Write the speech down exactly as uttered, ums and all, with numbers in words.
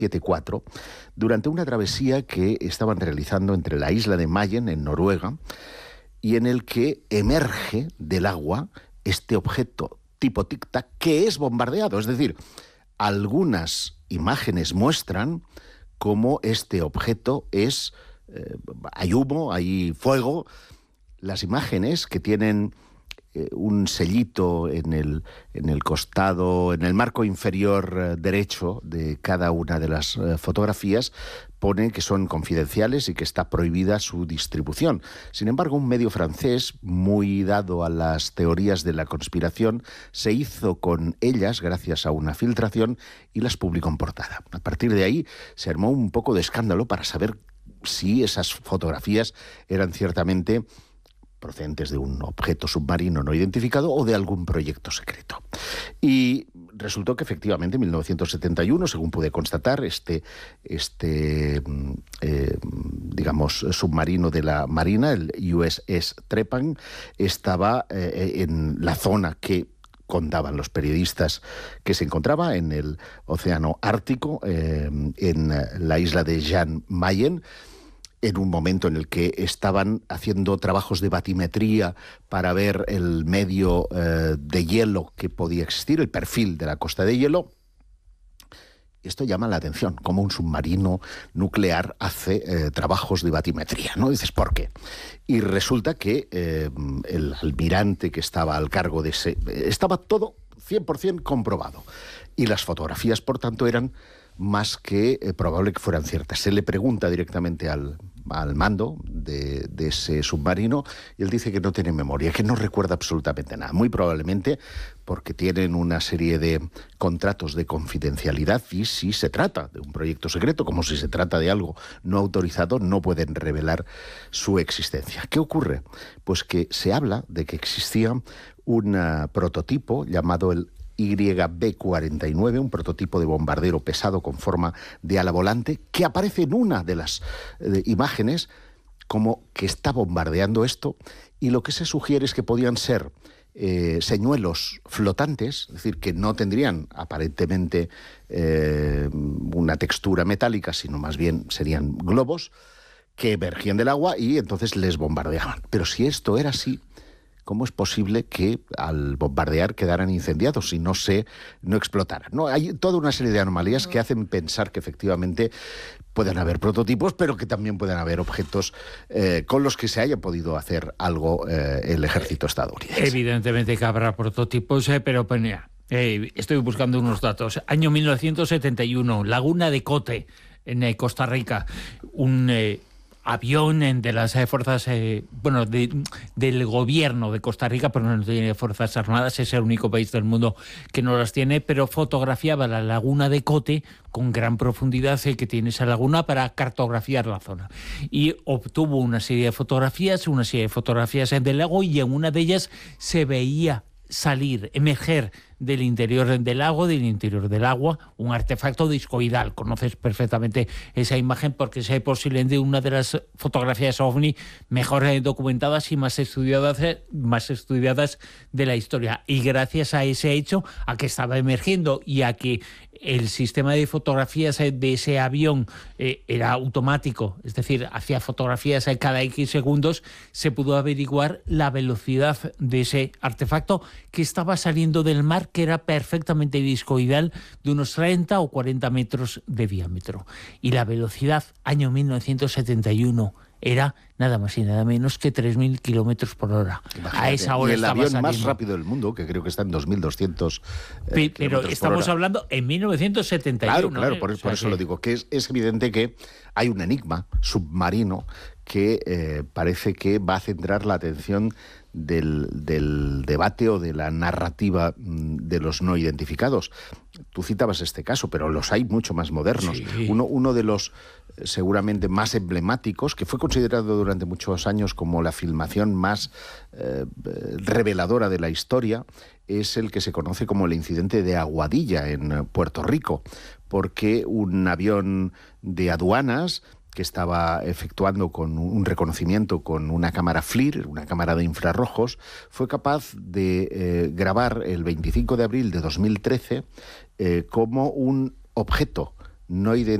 siete cuatro, durante una travesía que estaban realizando entre la isla de Mayen, en Noruega, y en el que emerge del agua este objeto tipo tic-tac que es bombardeado. Es decir, algunas imágenes muestran cómo este objeto es... Eh, hay humo, hay fuego. Las imágenes que tienen eh, un sellito en el, en el costado, en el marco inferior eh, derecho de cada una de las eh, fotografías, ponen que son confidenciales y que está prohibida su distribución. Sin embargo, un medio francés, muy dado a las teorías de la conspiración, se hizo con ellas gracias a una filtración y las publicó en portada. A partir de ahí se armó un poco de escándalo para saber si esas fotografías eran ciertamente procedentes de un objeto submarino no identificado o de algún proyecto secreto. Y resultó que efectivamente en mil novecientos setenta y uno, según pude constatar, este, este eh, digamos, submarino de la Marina, el U S S Trepan, estaba eh, en la zona que contaban los periodistas que se encontraba en el Océano Ártico, eh, en la isla de Jan Mayen, en un momento en el que estaban haciendo trabajos de batimetría para ver el medio eh, de hielo que podía existir, el perfil de la costa de hielo. Esto llama la atención, cómo un submarino nuclear hace eh, trabajos de batimetría, ¿no? Dices, ¿por qué? Y resulta que eh, el almirante que estaba al cargo de ese... Estaba todo cien por ciento comprobado. Y las fotografías, por tanto, eran más que eh, probable que fueran ciertas. Se le pregunta directamente al, al mando de, de ese submarino y él dice que no tiene memoria, que no recuerda absolutamente nada. Muy probablemente porque tienen una serie de contratos de confidencialidad y si se trata de un proyecto secreto, como si se trata de algo no autorizado, no pueden revelar su existencia. ¿Qué ocurre? Pues que se habla de que existía un uh, prototipo llamado el Y B cuarenta y nueve, un prototipo de bombardero pesado con forma de ala volante, que aparece en una de las eh, imágenes como que está bombardeando esto, y lo que se sugiere es que podían ser eh, señuelos flotantes, es decir, que no tendrían aparentemente eh, una textura metálica, sino más bien serían globos que emergían del agua y entonces les bombardeaban. Pero si esto era así, ¿cómo es posible que al bombardear quedaran incendiados y no se no explotaran? ¿No? Hay toda una serie de anomalías que hacen pensar que efectivamente pueden haber prototipos, pero que también pueden haber objetos eh, con los que se haya podido hacer algo eh, el ejército estadounidense. Evidentemente que habrá prototipos, eh, pero pues, mira, eh, estoy buscando unos datos. Año mil novecientos setenta y uno, Laguna de Cote, en eh, Costa Rica, un... Eh, avión de las eh, fuerzas, eh, bueno, de, del gobierno de Costa Rica, pero no tiene fuerzas armadas, es el único país del mundo que no las tiene, pero fotografiaba la laguna de Cote con gran profundidad eh, que tiene esa laguna para cartografiar la zona. Y obtuvo una serie de fotografías, una serie de fotografías del lago, y en una de ellas se veía salir, emerger del interior del lago, del interior del agua, un artefacto discoidal. Conoces perfectamente esa imagen porque es posiblemente una de las fotografías ovni mejor documentadas y más estudiadas, más estudiadas de la historia. Y gracias a ese hecho, a que estaba emergiendo y a que el sistema de fotografías de ese avión eh, era automático, es decir, hacía fotografías cada X segundos, se pudo averiguar la velocidad de ese artefacto que estaba saliendo del mar, que era perfectamente discoidal, de unos treinta o cuarenta metros de diámetro. Y la velocidad, año mil novecientos setenta y uno, era nada más y nada menos que tres mil kilómetros por hora. Imagínate. A esa hora y el avión saliendo. más rápido del mundo, que creo que está en dos mil doscientos eh, Pero estamos hablando en mil novecientos setenta y uno. Claro, claro, ¿eh? por, O sea por eso que... lo digo, que es, es evidente que hay un enigma submarino que eh, parece que va a centrar la atención del, del debate o de la narrativa de los no identificados. Tú citabas este caso, pero los hay mucho más modernos. Sí. Uno, uno de los seguramente más emblemáticos, que fue considerado durante muchos años como la filmación más eh, reveladora de la historia, es el que se conoce como el incidente de Aguadilla en Puerto Rico, porque un avión de aduanas que estaba efectuando con un reconocimiento con una cámara FLIR, una cámara de infrarrojos, fue capaz de eh, grabar el veinticinco de abril de dos mil trece eh, como un objeto no identificadas